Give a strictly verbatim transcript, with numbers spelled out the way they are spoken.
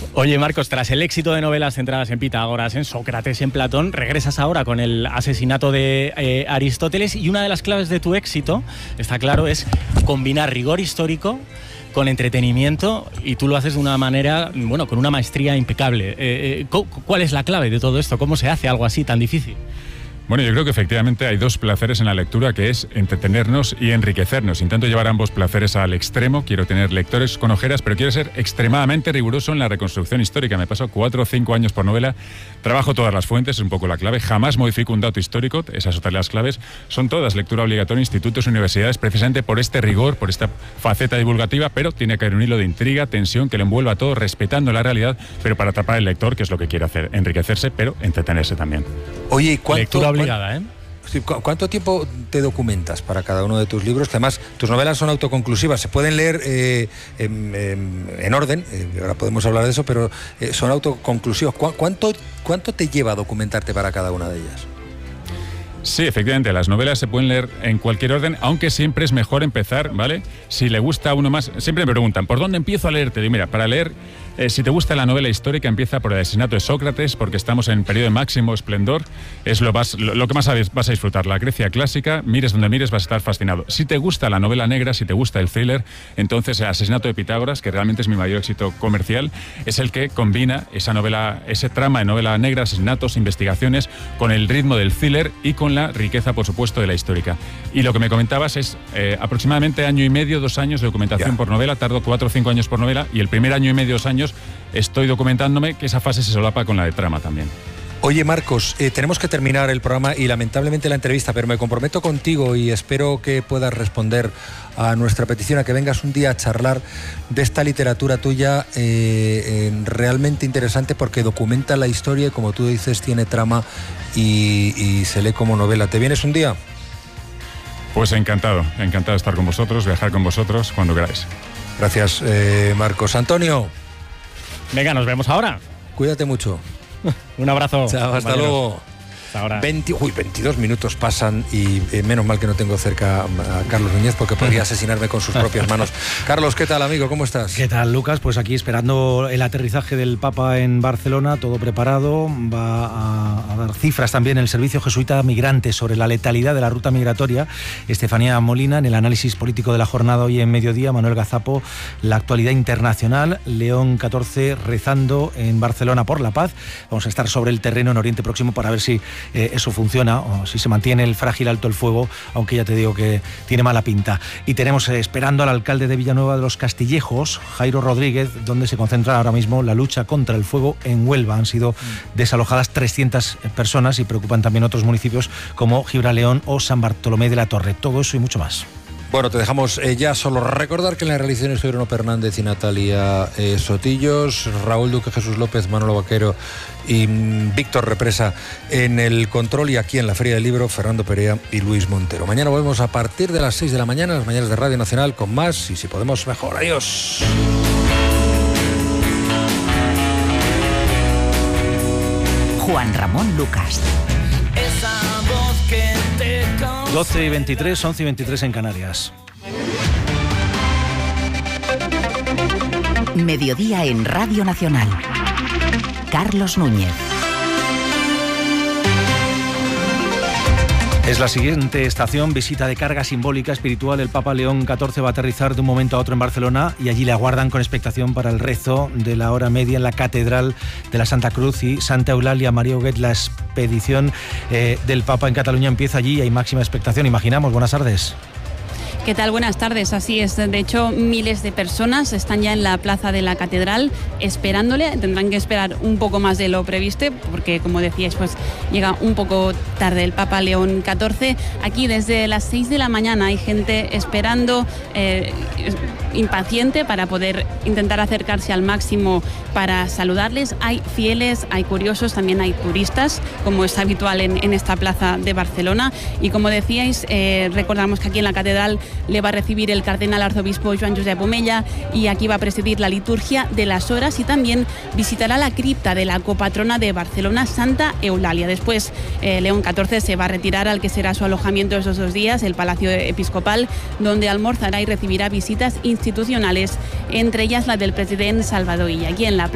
Oye, Marcos, tras el éxito de novelas centradas en Pitágoras, en Sócrates, en Platón, regresas ahora con el asesinato de eh, Aristóteles, y una de las claves de tu éxito, está claro, es combinar rigor histórico con entretenimiento, y tú lo haces de una manera, bueno, con una maestría impecable. Eh, eh, ¿Cuál es la clave de todo esto? ¿Cómo se hace algo así tan difícil? Bueno, yo creo que efectivamente hay dos placeres en la lectura, que es entretenernos y enriquecernos. Intento llevar ambos placeres al extremo. Quiero tener lectores con ojeras, pero quiero ser extremadamente riguroso en la reconstrucción histórica. Me paso cuatro o cinco años por novela, trabajo todas las fuentes, es un poco la clave. Jamás modifico un dato histórico, esas son las claves. Son todas lectura obligatoria en institutos y universidades, precisamente por este rigor, por esta faceta divulgativa, pero tiene que haber un hilo de intriga, tensión, que lo envuelva todo, respetando la realidad, pero para atrapar al lector, que es lo que quiere hacer, enriquecerse, pero entretenerse también. Oye, ¿cuánto, lectura obligada, ¿eh? ¿Cuánto tiempo te documentas para cada uno de tus libros? Que además tus novelas son autoconclusivas, se pueden leer eh, en, en, en orden, eh, ahora podemos hablar de eso, pero eh, son autoconclusivas. ¿Cu ¿Cuánto, ¿Cuánto te lleva a documentarte para cada una de ellas? Sí, efectivamente, las novelas se pueden leer en cualquier orden, aunque siempre es mejor empezar, ¿vale? Si le gusta a uno más, siempre me preguntan, ¿por dónde empiezo a leer? Te digo, mira, para leer, eh, si te gusta la novela histórica, empieza por el asesinato de Sócrates, porque estamos en periodo de máximo esplendor, es lo, vas, lo, lo que más vas a disfrutar. La Grecia clásica, mires donde mires, vas a estar fascinado. Si te gusta la novela negra, si te gusta el thriller, entonces el asesinato de Pitágoras, que realmente es mi mayor éxito comercial, es el que combina esa novela, ese trama de novela negra, asesinatos, investigaciones, con el ritmo del thriller y con la riqueza, por supuesto, de la histórica. Y lo que me comentabas es eh, aproximadamente año y medio, dos años de documentación yeah. por novela, tardo cuatro o cinco años por novela, y el primer año y medio, dos años, estoy documentándome, que esa fase se solapa con la de trama también. Oye, Marcos, eh, tenemos que terminar el programa y lamentablemente la entrevista, pero me comprometo contigo y espero que puedas responder a nuestra petición a que vengas un día a charlar de esta literatura tuya eh, eh, realmente interesante, porque documenta la historia y, como tú dices, tiene trama y, y se lee como novela. ¿Te vienes un día? Pues encantado, encantado de estar con vosotros, viajar con vosotros cuando queráis. Gracias, eh, Marcos. Antonio. Venga, nos vemos ahora. Cuídate mucho. Un abrazo. Chao, hasta compañeros. luego. Hasta ahora. veinte, uy, veintidós minutos pasan y eh, menos mal que no tengo cerca a Carlos Núñez, porque podría asesinarme con sus propias manos. Carlos, ¿qué tal, amigo? ¿Cómo estás? ¿Qué tal, Lucas? Pues aquí esperando el aterrizaje del Papa en Barcelona, todo preparado. Va a, a dar cifras también el Servicio Jesuita Migrante sobre la letalidad de la ruta migratoria. Estefanía Molina, en el análisis político de la jornada hoy en mediodía. Manuel Gazapo, la actualidad internacional. León catorce rezando en Barcelona por la paz. Vamos a estar sobre el terreno en Oriente Próximo para ver si Eh, eso funciona, o si se mantiene el frágil alto el fuego, aunque ya te digo que tiene mala pinta. Y tenemos eh, esperando al alcalde de Villanueva de los Castillejos, Jairo Rodríguez, donde se concentra ahora mismo la lucha contra el fuego en Huelva. Han sido desalojadas trescientas personas y preocupan también otros municipios como Gibraleón o San Bartolomé de la Torre. Todo eso y mucho más. Bueno, te dejamos eh, ya solo recordar que en la realización estuvieron Fernández y Natalia eh, Sotillos, Raúl Duque, Jesús López, Manolo Vaquero y mm, Víctor Represa en el control, y aquí en la Feria del Libro Fernando Perea y Luis Montero. Mañana volvemos a partir de las seis de la mañana, las mañanas de Radio Nacional, con más, y si podemos mejor. Adiós. Juan Ramón Lucas. doce y veintitrés, once y veintitrés en Canarias. Mediodía en Radio Nacional. Carlos Núñez. Es la siguiente estación, visita de carga simbólica espiritual. El Papa León catorce va a aterrizar de un momento a otro en Barcelona y allí le aguardan con expectación para el rezo de la hora media en la Catedral de la Santa Cruz y Santa Eulalia. María Huguet, la expedición eh, del Papa en Cataluña empieza allí y hay máxima expectación, imaginamos. Buenas tardes. ¿Qué tal? Buenas tardes. Así es. De hecho, miles de personas están ya en la plaza de la Catedral esperándole. Tendrán que esperar un poco más de lo previsto porque, como decíais, pues llega un poco tarde el Papa León catorce. Aquí desde las seis de la mañana hay gente esperando, eh, impaciente para poder intentar acercarse al máximo para saludarles. Hay fieles, hay curiosos, también hay turistas, como es habitual en, en esta plaza de Barcelona. Y como decíais, eh, recordamos que aquí en la Catedral le va a recibir el cardenal arzobispo Joan Josep Omella y aquí va a presidir la liturgia de las horas y también visitará la cripta de la copatrona de Barcelona, Santa Eulalia. Después, eh, León catorce se va a retirar al que será su alojamiento esos dos días, el Palacio Episcopal, donde almorzará y recibirá visitas institucionales, entre ellas la del presidente Salvador Illa. Aquí en la